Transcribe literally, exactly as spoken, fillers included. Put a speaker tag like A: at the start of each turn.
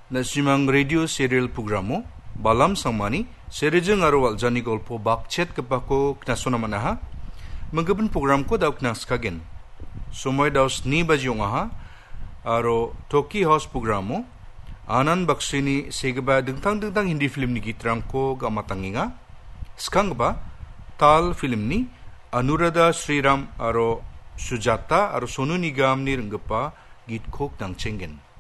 A: nasimang radio serial programo balam sangmani serejeng aro waljani golpo bakchet kepako knasona manaha menggaben program ko dauk naskagen somoy daus ni bajiong aha aro Toki House programo anan baksini segba dengtang-dengtang hindi film ni gitrang ko gamatanginga skang ba tal film ni Anuradha Sriram aro Sujata aro Sonu Nigam ni renggapa gitkok nang cenggen